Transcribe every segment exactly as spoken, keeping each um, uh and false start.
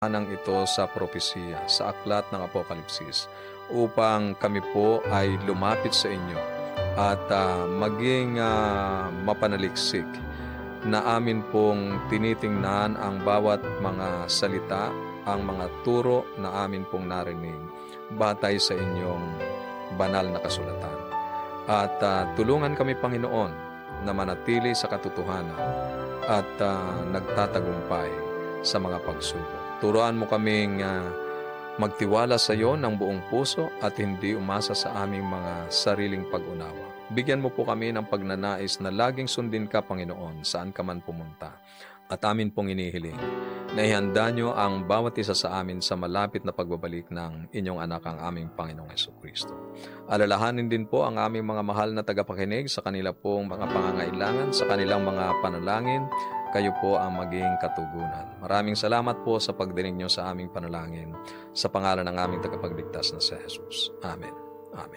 nang ito sa propesiya, sa aklat ng Apokalipsis, upang kami po ay lumapit sa inyo at uh, maging uh, mapanaliksik na amin pong tinitingnan ang bawat mga salita, ang mga turo na amin pong narinig batay sa inyong banal na kasulatan. At uh, tulungan kami, Panginoon, na manatili sa katotohanan at uh, nagtatagumpay sa mga pagsubok. Turuan mo kaming uh, magtiwala sa iyo ng buong puso at hindi umasa sa aming mga sariling pag-unawa. Bigyan mo po kami ng pagnanais na laging sundin ka, Panginoon, saan ka man pumunta. At amin pong inihiling na ihanda niyo ang bawat isa sa amin sa malapit na pagbabalik ng inyong anak, ang aming Panginoong Jesucristo. Alalahanin din po ang aming mga mahal na tagapakinig sa kanila pong mga pangangailangan, sa kanilang mga panalangin. Kayo po ang maging katugunan. Maraming salamat po sa pagdinig niyo sa aming panalangin sa pangalan ng aming tagapagligtas na si Jesus. Amen. Amen.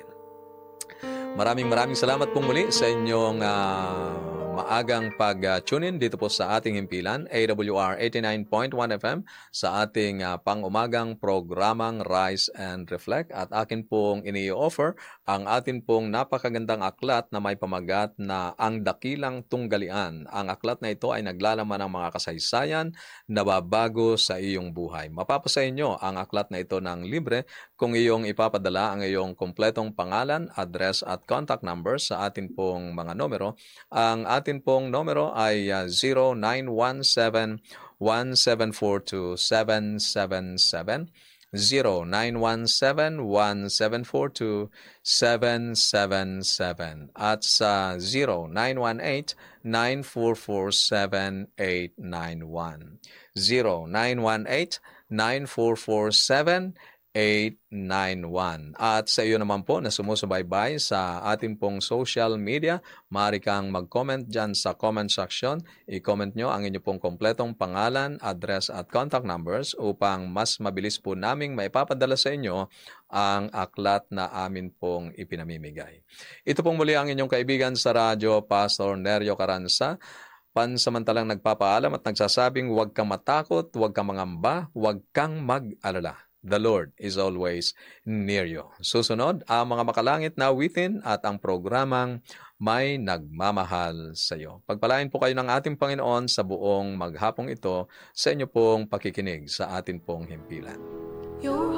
Maraming maraming salamat po muli sa inyong uh, maagang pag-tune in dito po sa ating himpilan, A W R eighty-nine point one F M, sa ating uh, pang-umagang programang Rise and Reflect. At akin pong ini-offer ang atin pong napakagandang aklat na may pamagat na Ang Dakilang Tunggalian. Ang aklat na ito ay naglalaman ng mga kasaysayan na babago sa iyong buhay. Mapapasa inyo ang aklat na ito ng libre kung iyong ipapadala ang iyong kompletong pangalan, address at contact number sa atin pong mga numero. Ang atin pong numero ay uh, zero nine one seven, one seven four two, seven seven seven, zero nine one seven, one seven four two, seven seven seven, at sa zero nine one eight, nine four four seven, eight nine one, zero nine one eight, nine four four seven, eight nine one. At sa iyo naman po na sumusubaybay sa ating pong social media, maaari kang mag-comment dyan sa comment section. I-comment nyo ang inyong pong kompletong pangalan, address at contact numbers upang mas mabilis po naming maipapadala sa inyo ang aklat na amin pong ipinamimigay. Ito pong muli ang inyong kaibigan sa radyo, Pastor Nerio Caranza, pansamantalang nagpapaalam at nagsasabing huwag kang matakot, huwag kang mangamba, huwag kang mag-alala. The Lord is always near you. Susunod ang mga makalangit na awitin at ang programang May Nagmamahal sa iyo. Pagpalain po kayo ng ating Panginoon sa buong maghapong ito sa inyo pong pakikinig sa atin pong himpilan.